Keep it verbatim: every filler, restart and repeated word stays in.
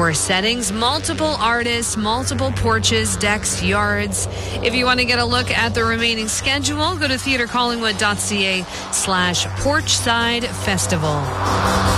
outdoor settings, multiple artists, multiple porches, decks, yards. If you want to get a look at the remaining schedule, go to theatre collingwood dot c a slash porchside festival.